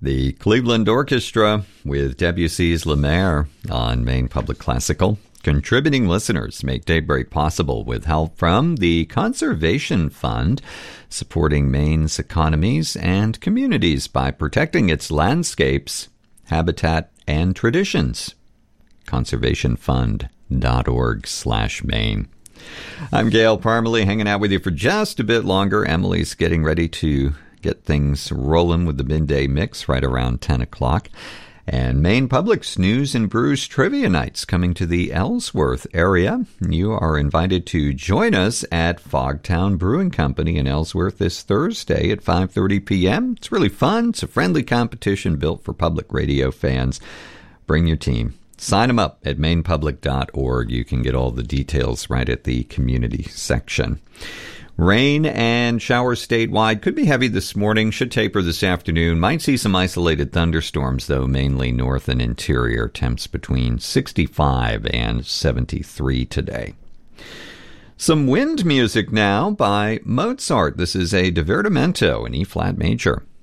The Cleveland Orchestra with Debussy's La Mer on Maine Public Classical. Contributing listeners make Daybreak possible with help from the Conservation Fund, supporting Maine's economies and communities by protecting its landscapes, habitat, and traditions. conservationfund.org/Maine. I'm Gail Parmalee, hanging out with you for just a bit longer. Emily's getting ready to get things rolling with the midday mix right around 10 o'clock. And Maine Public's News and Brews Trivia Nights coming to the Ellsworth area. You are invited to join us at Fogtown Brewing Company in Ellsworth this Thursday at 5:30 p.m. It's really fun. It's a friendly competition built for public radio fans. Bring your team. Sign them up at mainepublic.org. You can get all the details right at the community section. Rain and showers statewide. Could be heavy this morning. Should taper this afternoon. Might see some isolated thunderstorms, though, mainly north and interior. Temps between 65 and 73 today. Some wind music now by Mozart. This is a divertimento in E-flat major.